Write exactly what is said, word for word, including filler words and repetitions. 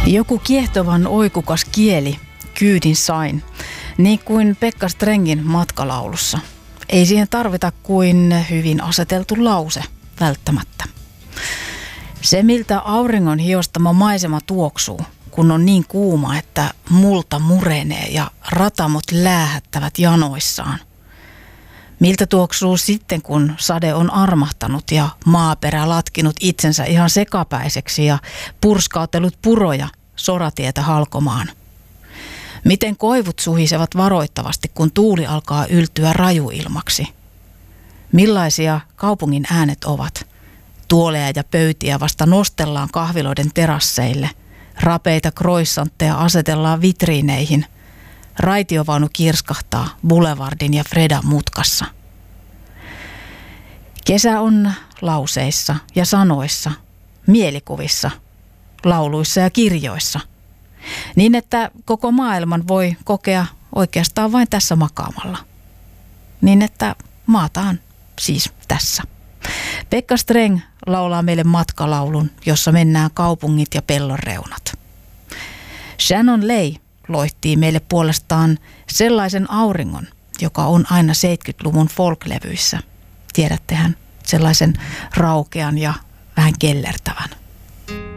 Joku kiehtovan oikukas kieli kyydin sain, niin kuin Pekka Strengin matkalaulussa. Ei siihen tarvita kuin hyvin aseteltu lause välttämättä. Se, miltä auringon hiostama maisema tuoksuu, kun on niin kuuma, että multa murenee ja ratamot läähättävät janoissaan. Miltä tuoksuu sitten, kun sade on armahtanut ja maaperä latkinut itsensä ihan sekapäiseksi ja purskautellut puroja soratietä halkomaan. Miten koivut suhisevat varoittavasti, kun tuuli alkaa yltyä rajuilmaksi. Millaisia kaupungin äänet ovat? Tuoleja ja pöytiä vasta nostellaan kahviloiden terasseille. Rapeita croissantteja asetellaan vitriineihin. Raitiovaunu kirskahtaa Boulevardin ja Fredan mutkassa. Kesä on lauseissa ja sanoissa, mielikuvissa, lauluissa ja kirjoissa. Niin, että koko maailman voi kokea oikeastaan vain tässä makaamalla. Niin, että maataan siis tässä. Pekka Streng laulaa meille matkalaulun, jossa mennään kaupungit ja pellon reunat. Shannon Ley loihtii meille puolestaan sellaisen auringon, joka on aina seitsemänkymmentäluvun folklevyissä. Tiedättehän, sellaisen raukean ja vähän kellertävän.